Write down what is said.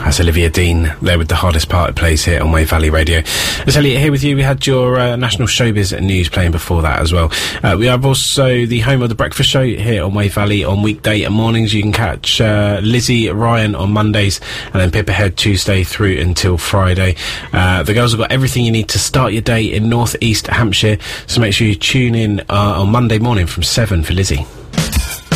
That's Olivia Dean there with The Hardest Part. It plays here on Wave Valley Radio. It's Elliot here with you. We had your national showbiz news playing before that as well. We have also the home of The Breakfast Show here on Wave Valley on weekday mornings. You can catch Lizzie Ryan on Mondays and then Pip Ahead Tuesday through until Friday. The girls have got everything you need to start your day in North East Hampshire, so make sure you tune in on Monday morning from 7 for Lizzie.